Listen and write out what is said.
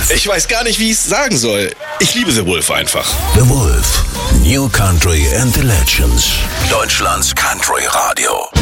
Ich weiß gar nicht, wie ich es sagen soll. Ich liebe The Wolf einfach. The Wolf. New Country and the Legends. Deutschlands Country Radio.